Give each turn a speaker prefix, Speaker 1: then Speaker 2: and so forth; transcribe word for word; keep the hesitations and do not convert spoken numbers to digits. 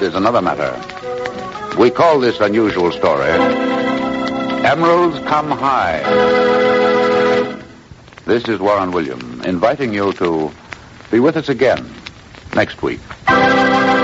Speaker 1: is another matter. We call this unusual story Emeralds Come High. This is Warren William, inviting you to be with us again next week.